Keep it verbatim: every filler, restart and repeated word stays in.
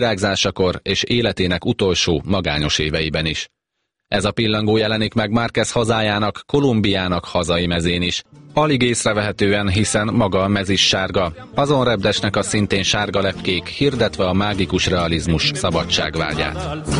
virágzásakor és életének utolsó magányos éveiben is. Ez a pillangó jelenik meg Márquez hazájának, Kolumbiának hazai mezén is. Alig észrevehetően, hiszen maga a mez is sárga. Azon repdesnek a szintén sárga lepkék, hirdetve a mágikus realizmus szabadságvágyát.